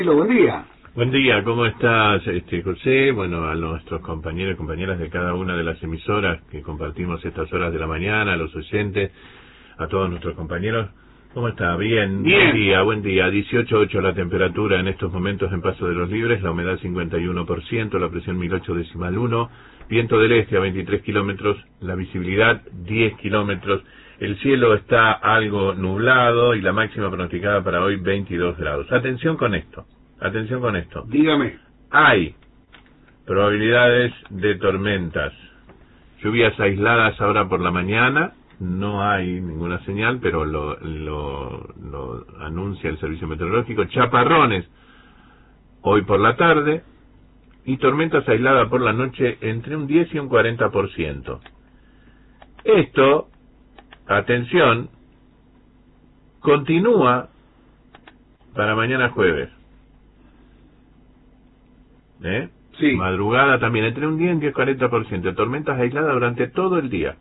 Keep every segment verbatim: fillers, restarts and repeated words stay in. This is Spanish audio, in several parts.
Buen día. Buen día, ¿cómo estás, este, José? Bueno, a nuestros compañeros y compañeras de cada una de las emisoras que compartimos estas horas de la mañana, a los oyentes, a todos nuestros compañeros. ¿Cómo está? Bien, Bien. Buen día, buen día. dieciocho punto ocho la temperatura en estos momentos en Paso de los Libres, la humedad cincuenta y uno por ciento, la presión mil ocho decimal uno, viento del este a veintitrés kilómetros, la visibilidad diez kilómetros, el cielo está algo nublado y la máxima pronosticada para hoy veintidós grados. Atención con esto. Atención con esto. Dígame. Hay probabilidades de tormentas. Lluvias aisladas ahora por la mañana. No hay ninguna señal, pero lo, lo, lo anuncia el servicio meteorológico. Chaparrones hoy por la tarde. Y tormentas aisladas por la noche entre un diez y un cuarenta por ciento. Esto, atención, continúa para mañana jueves. ¿Eh? Sí. Madrugada también, entre un diez y un cuarenta por ciento. Tormentas aisladas durante todo el día.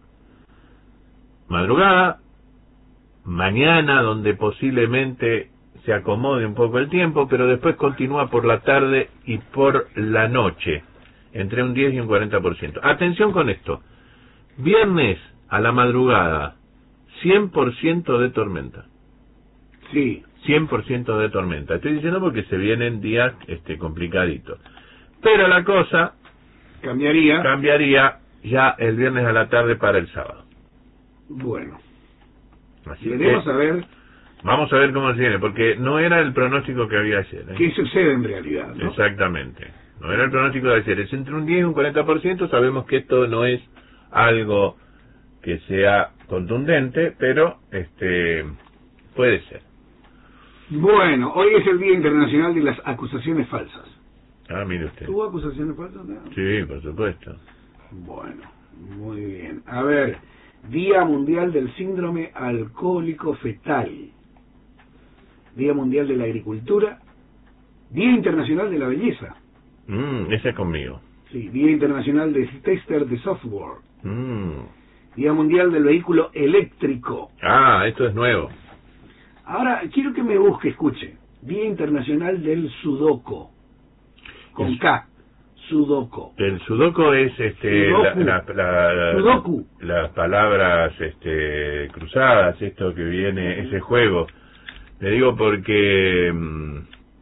Madrugada, mañana, donde posiblemente se acomode un poco el tiempo, pero después continúa por la tarde y por la noche, entre un diez y un cuarenta por ciento. Atención con esto. Viernes a la madrugada, cien por ciento de tormenta. Sí. cien por ciento de tormenta. Estoy diciendo porque se vienen días este, complicaditos. Pero la cosa Cambiaría. cambiaría ya el viernes a la tarde para el sábado. Bueno. Así Veremos que a ver vamos a ver cómo se viene, porque no era el pronóstico que había ayer. ¿eh? qué sucede en realidad, ¿no? Exactamente. No era el pronóstico de ayer. Es entre un diez y un cuarenta por ciento. Sabemos que esto no es algo que sea contundente, pero este puede ser. Bueno, hoy es el Día Internacional de las Acusaciones Falsas. Ah, mire usted. ¿Tuvo acusaciones falsas? No. Sí, por supuesto. Bueno, muy bien. A ver, Día Mundial del Síndrome Alcohólico Fetal. Día Mundial de la Agricultura. Día Internacional de la Belleza. Mm, ese es conmigo. Sí, Día Internacional de Tester de Software. Mm. Día Mundial del Vehículo Eléctrico. Ah, esto es nuevo. Ahora, quiero que me busque, escuche. Día Internacional del Sudoku. Con El- K. Sudoku. El sudoku es este la, Sudoku. la- la- Sudoku. las palabras este cruzadas, esto que viene, ese juego. Le digo porque mm,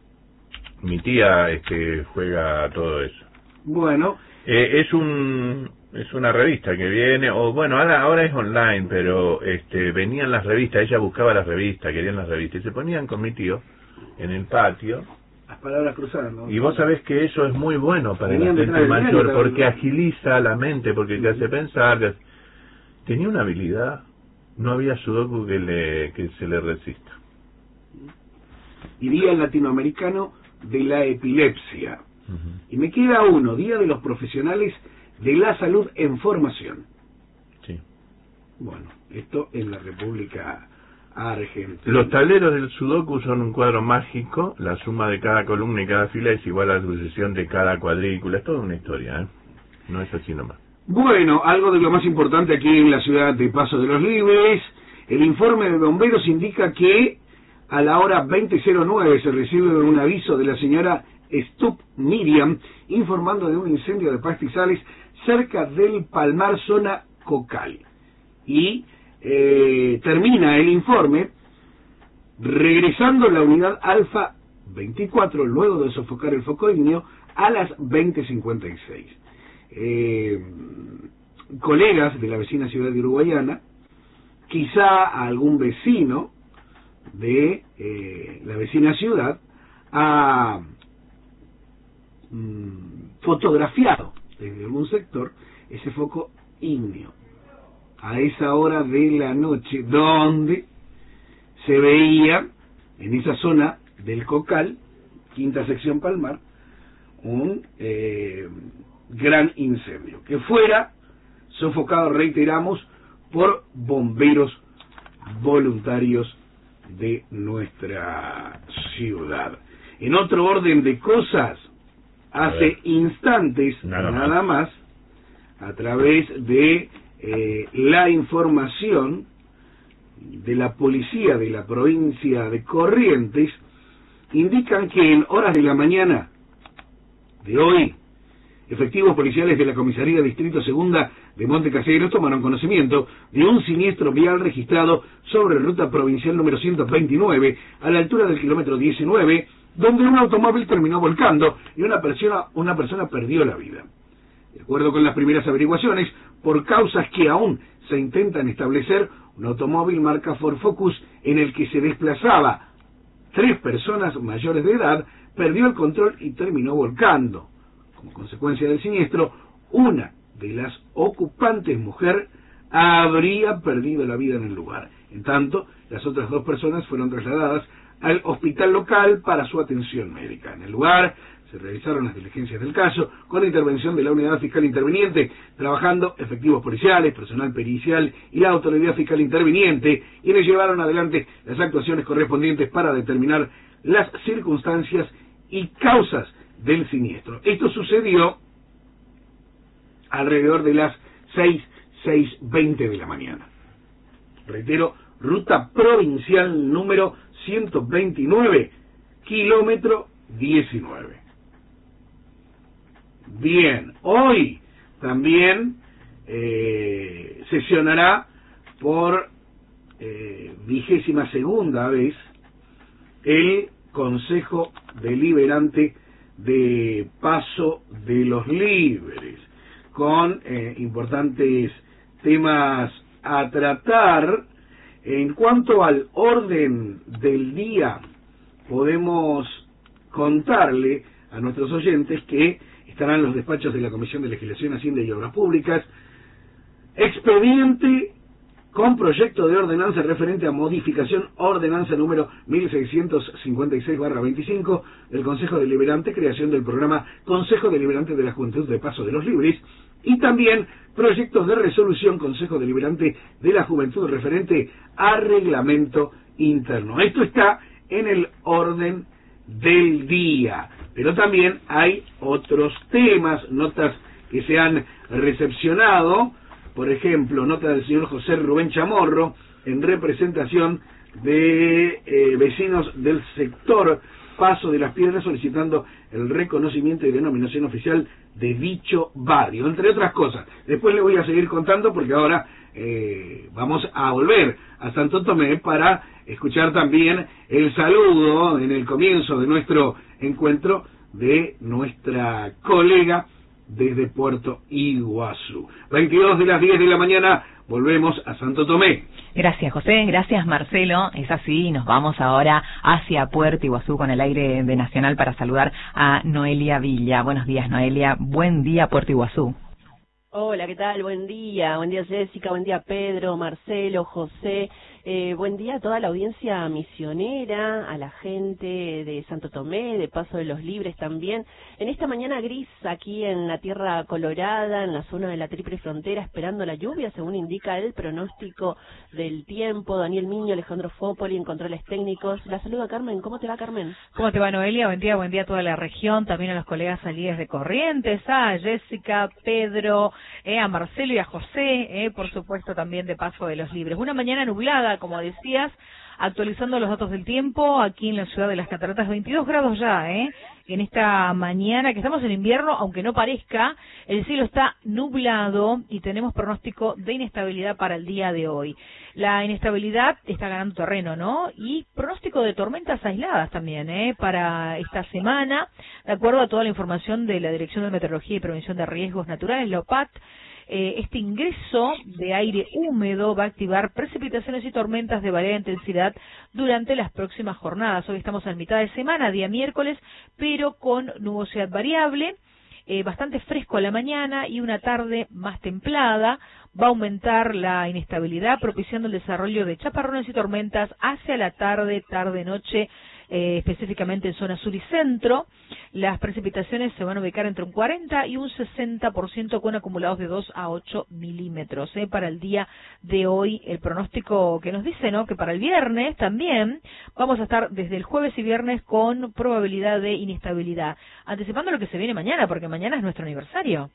mi tía este juega todo eso. Bueno, Eh, es un es una revista que viene, o bueno, ahora ahora es online, pero este venían las revistas, ella buscaba las revistas, querían las revistas, y se ponían con mi tío en el patio. las palabras cruzadas, ¿no? Y vos sabés que eso es muy bueno para Venían la detrás gente del mayor, diario, porque también. agiliza la mente, porque te hace pensar. te hace- Tenía una habilidad, no había sudoku que le que se le resista. Y Día Latinoamericano de la Epilepsia. Ujú. Y me queda uno, Día de los Profesionales de la Salud en Formación. Sí. Bueno, esto en la República Argentina. Los tableros del sudoku son un cuadro mágico, la suma de cada columna y cada fila es igual a la sucesión de cada cuadrícula, es toda una historia, ¿eh? No es así nomás. Bueno, algo de lo más importante aquí en la ciudad de Paso de los Libres, el informe de bomberos indica que a la hora veinte cero nueve se recibe un aviso de la señora Stup Miriam informando de un incendio de pastizales cerca del Palmar, zona Cocal. Y eh, termina el informe regresando la unidad Alfa veinticuatro luego de sofocar el foco ígneo a las veinte cincuenta y seis. Eh, colegas de la vecina ciudad de Uruguayana, quizá algún vecino de eh, la vecina ciudad ha mm, fotografiado desde algún sector ese foco ígneo a esa hora de la noche, donde se veía en esa zona del Cocal, quinta sección Palmar, un eh, gran incendio, que fuera sofocado, reiteramos, por bomberos voluntarios de nuestra ciudad. En otro orden de cosas, hace instantes, Nada nada más. más, a través de eh, la información de la policía de la provincia de Corrientes, indican que en horas de la mañana de hoy, efectivos policiales de la Comisaría Distrito Segunda de Monte Caseros tomaron conocimiento de un siniestro vial registrado sobre ruta provincial número ciento veintinueve, a la altura del kilómetro diecinueve, donde un automóvil terminó volcando y una persona, una persona perdió la vida. De acuerdo con las primeras averiguaciones, por causas que aún se intentan establecer, un automóvil marca Ford Focus en el que se desplazaba tres personas mayores de edad perdió el control y terminó volcando. Como consecuencia del siniestro, una de las ocupantes, mujer, habría perdido la vida en el lugar. En tanto, las otras dos personas fueron trasladadas al hospital local para su atención médica. En el lugar se realizaron las diligencias del caso con la intervención de la unidad fiscal interviniente, trabajando efectivos policiales, personal pericial y la autoridad fiscal interviniente, quienes llevaron adelante las actuaciones correspondientes para determinar las circunstancias y causas del siniestro. Esto sucedió alrededor de las seis, seis veinte de la mañana. Reitero, ruta provincial número ciento veintinueve, kilómetro diecinueve. Bien, hoy también eh, sesionará por eh, vigésima segunda vez el Consejo Deliberante de Paso de los Libres, con eh, importantes temas a tratar. En cuanto al orden del día, podemos contarle a nuestros oyentes que estarán los despachos de la Comisión de Legislación, Hacienda y Obras Públicas, expediente con proyecto de ordenanza referente a modificación ordenanza número mil seiscientos cincuenta y seis barra veinticinco del Consejo Deliberante, creación del programa Consejo Deliberante de la Juventud de Paso de los Libres, y también proyectos de resolución Consejo Deliberante de la Juventud referente a reglamento interno. Esto está en el orden del día, pero también hay otros temas, notas que se han recepcionado. Por ejemplo, nota del señor José Rubén Chamorro en representación de eh, vecinos del sector Paso de las Piedras, solicitando el reconocimiento y denominación oficial de dicho barrio, entre otras cosas. Después le voy a seguir contando porque ahora eh, vamos a volver a Santo Tomé para escuchar también el saludo en el comienzo de nuestro encuentro de nuestra colega desde Puerto Iguazú. veintidós de las diez de la mañana, volvemos a Santo Tomé. Gracias, José. Gracias, Marcelo. Es así, nos vamos ahora hacia Puerto Iguazú con el aire de Nacional para saludar a Noelia Villa. Buenos días, Noelia. Buen día, Puerto Iguazú. Hola, ¿qué tal? Buen día. Buen día, Jessica. Buen día, Pedro, Marcelo, José. Eh, buen día a toda la audiencia misionera, a la gente de Santo Tomé, de Paso de los Libres también. En esta mañana gris, aquí en la Tierra Colorada, en la zona de la Triple Frontera, esperando la lluvia, según indica el pronóstico del tiempo. Daniel Miño, Alejandro Fópoli, en controles técnicos. La saluda Carmen. ¿Cómo te va, Carmen? ¿Cómo te va, Noelia? Buen día, buen día a toda la región, también a los colegas líderes de Corrientes, a Jessica, Pedro, eh, a Marcelo y a José, eh, por supuesto también de Paso de los Libres. Una mañana nublada, como decías, actualizando los datos del tiempo, aquí en la ciudad de Las Cataratas, veintidós grados ya, ¿eh? En esta mañana, que estamos en invierno, aunque no parezca, el cielo está nublado y tenemos pronóstico de inestabilidad para el día de hoy. La inestabilidad está ganando terreno, ¿no? Y pronóstico de tormentas aisladas también, ¿eh? Para esta semana, de acuerdo a toda la información de la Dirección de Meteorología y Prevención de Riesgos Naturales, la O P A T. Eh, este ingreso de aire húmedo va a activar precipitaciones y tormentas de variada intensidad durante las próximas jornadas. Hoy estamos en mitad de semana, día miércoles, pero con nubosidad variable, eh, bastante fresco a la mañana y una tarde más templada. Va a aumentar la inestabilidad, propiciando el desarrollo de chaparrones y tormentas hacia la tarde, tarde-noche, eh, específicamente en zona sur y centro. Las precipitaciones se van a ubicar entre un cuarenta y un sesenta por ciento con acumulados de dos a ocho milímetros. ¿eh? Para el día de hoy, el pronóstico que nos dice, ¿no?, que para el viernes también vamos a estar desde el jueves y viernes con probabilidad de inestabilidad. Anticipando lo que se viene mañana, porque mañana es nuestro aniversario.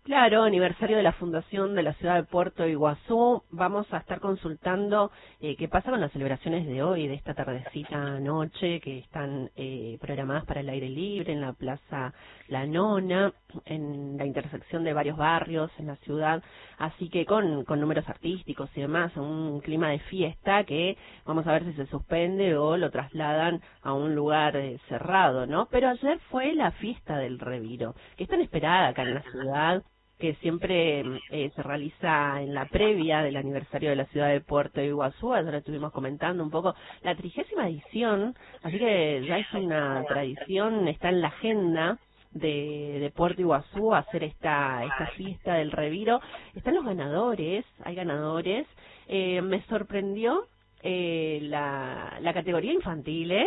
Claro, aniversario de la fundación de la ciudad de Puerto Iguazú. Vamos a estar consultando eh, qué pasa con las celebraciones de hoy, de esta tardecita noche, que están eh, programadas para el aire libre en la Plaza La Nona, en la intersección de varios barrios en la ciudad, así que con, con números artísticos y demás, un clima de fiesta que vamos a ver si se suspende o lo trasladan a un lugar eh, cerrado, ¿no? Pero ayer fue la fiesta del Reviro, que es tan esperada acá en la ciudad, que siempre eh, se realiza en la previa del aniversario de la ciudad de Puerto Iguazú. Ahora estuvimos comentando un poco la trigésima edición, así que ya es una tradición, está en la agenda de, de Puerto Iguazú hacer esta esta fiesta del Reviro. Están los ganadores, hay ganadores. Eh, me sorprendió eh, la, la categoría infantiles.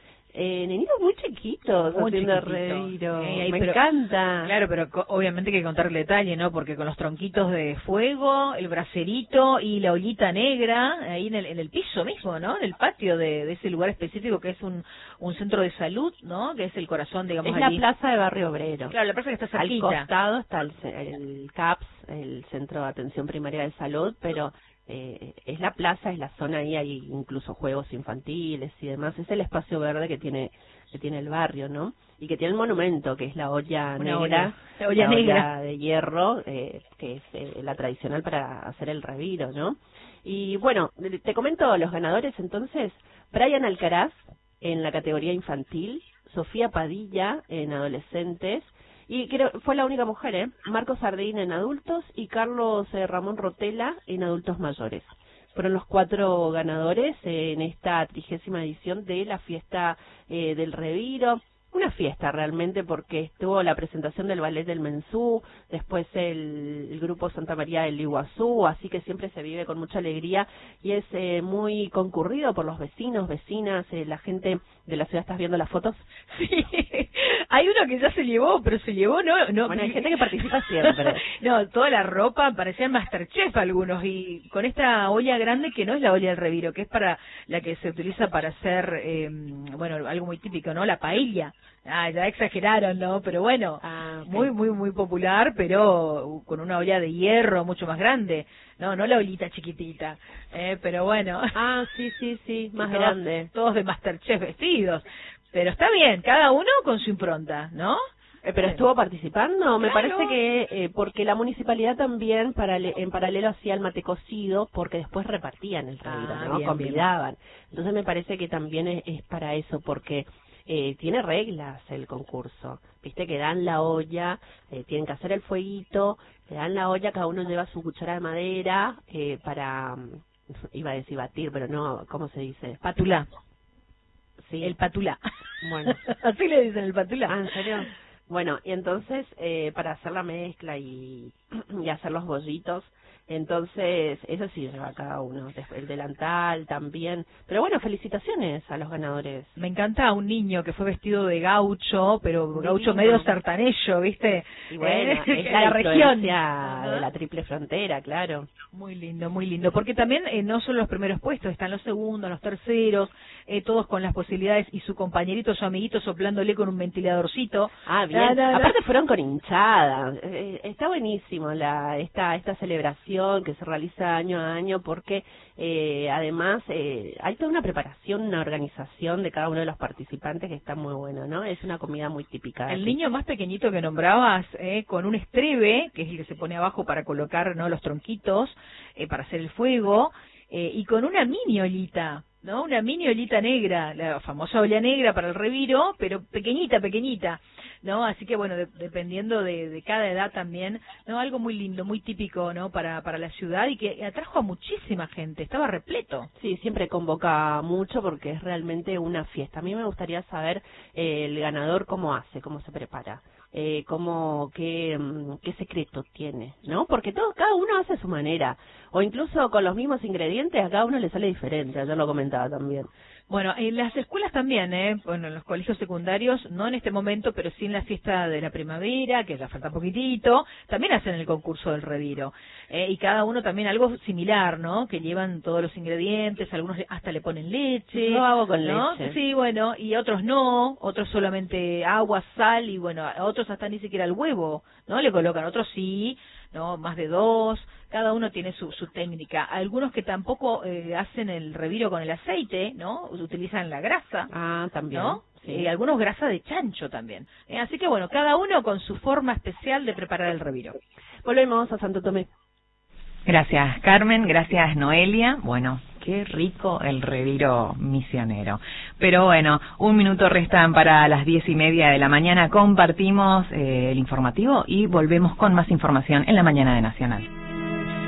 Eh, nenitos muy chiquitos Muy haciendo chiquititos. Reviro. Eh, ahí, me pero- encanta. Claro, pero co- obviamente hay que contar el detalle, ¿no? Porque con los tronquitos de fuego, el bracerito y la ollita negra, ahí en el, en el piso mismo, ¿no? En el patio de, de ese lugar específico que es un, un centro de salud, ¿no? Que es el corazón, digamos, Es la allí. plaza de Barrio Obrero. Claro, la plaza que está Al cerquita. costado está el, ce- el CAPS, el Centro de Atención Primaria de Salud, pero eh, es la plaza, es la zona ahí, hay incluso juegos infantiles y demás. Es el espacio verde que tiene que tiene el barrio, ¿no? Y que tiene el monumento, que es la olla Una negra, olla, la olla la negra. olla de hierro, eh, que es eh, la tradicional para hacer el Reviro, ¿no? Y bueno, te comento los ganadores entonces. Brian Alcaraz en la categoría infantil, Sofía Padilla en adolescentes, y creo fue la única mujer, ¿eh? Marcos Sardín en adultos y Carlos eh, Ramón Rotela en adultos mayores. Fueron los cuatro ganadores eh, en esta trigésima edición de la fiesta eh, del Reviro. Una fiesta realmente, porque estuvo la presentación del Ballet del Mensú, después el, el grupo Santa María del Iguazú, así que siempre se vive con mucha alegría y es eh, muy concurrido por los vecinos, vecinas, eh, la gente de la ciudad. ¿Estás viendo las fotos? Sí, hay uno que ya se llevó, pero se llevó, no, no. Bueno, hay gente que participa siempre. No, toda la ropa, parecían Masterchef algunos, y con esta olla grande que no es la olla del Reviro, que es para la que se utiliza para hacer, eh, bueno, algo muy típico, ¿no? La paella. Ah, ya exageraron, ¿no? Pero bueno, Ah, ok. muy, muy, muy popular, pero con una olla de hierro mucho más grande. No, no la ollita chiquitita, eh, pero bueno. Ah, sí, sí, sí, más todos, grande. Todos de Masterchef vestidos. Pero está bien, cada uno con su impronta, ¿no? Eh, pero estuvo participando, me Claro. parece que eh, porque la municipalidad también parale- en paralelo hacía el mate cocido, porque después repartían el Reviro, Ah, ¿no? bien, Convidaban. Entonces me parece que también es, es para eso, porque eh, tiene reglas el concurso. Viste que dan la olla, eh, tienen que hacer el fueguito, le dan la olla, cada uno lleva su cuchara de madera eh, para, mm, iba a decir batir, pero no, ¿cómo se dice? Patulá. Sí. El patulá. Bueno. Así le dicen el patulá. Ah, ¿en serio? Bueno, y entonces, eh, para hacer la mezcla y, y hacer los bollitos, entonces, eso sí lleva cada uno. Después el delantal también. Pero bueno, felicitaciones a los ganadores. Me encanta un niño que fue vestido de gaucho, pero gaucho Divino. medio sertanejo, ¿viste? Y bueno, Eh, es en la, la región. influencia Ajá. de la triple frontera, claro. Muy lindo, muy lindo. Porque también eh, no solo los primeros puestos, están los segundos, los terceros, eh, todos con las posibilidades y su compañerito, su amiguito soplándole con un ventiladorcito. Ah, bien. No, no, no. Aparte fueron con hinchada. Eh, está buenísimo la esta esta celebración que se realiza año a año, porque eh, además eh, hay toda una preparación, una organización de cada uno de los participantes que está muy buena, ¿no? Es una comida muy típica. El aquí. niño más pequeñito que nombrabas, eh, con un estrebe, que es el que se pone abajo para colocar, ¿no?, los tronquitos, eh, para hacer el fuego, eh, y con una mini ollita, ¿no? Una mini ollita negra, la famosa olla negra para el Reviro, pero pequeñita, pequeñita, ¿no? Así que bueno, de- dependiendo de, de cada edad también, ¿no? Algo muy lindo, muy típico, ¿no?, para, para la ciudad, y que atrajo a muchísima gente, estaba repleto. Sí, siempre convoca mucho porque es realmente una fiesta. A mí me gustaría saber eh, el ganador cómo hace, cómo se prepara, eh, cómo, qué, mm, qué secreto tiene, ¿no? Porque todo, cada uno hace a su manera, o incluso con los mismos ingredientes a cada uno le sale diferente, ayer lo comentaba también. Bueno, en las escuelas también, ¿eh? Bueno, en los colegios secundarios, no en este momento, pero sí en la fiesta de la primavera, que ya falta poquitito, también hacen el concurso del reviro. Eh, y cada uno también algo similar, ¿no? Que llevan todos los ingredientes, algunos hasta le ponen leche. Yo hago con ¿no? leche. Sí, bueno, y otros no, otros solamente agua, sal, y bueno, a otros hasta ni siquiera el huevo, ¿no? Le colocan, otros sí, ¿no? Más de dos. Cada uno tiene su, su técnica. Algunos que tampoco eh, hacen el reviro con el aceite, ¿no? Utilizan la grasa. Ah, también. ¿No? Sí. Y algunos grasa de chancho también. Eh, así que bueno, cada uno con su forma especial de preparar el reviro. Volvemos a Santo Tomé. Gracias, Carmen. Gracias, Noelia. Bueno, qué rico el reviro misionero. Pero bueno, un minuto restan para las diez y media de la mañana. Compartimos eh, el informativo y volvemos con más información en la mañana de Nacional.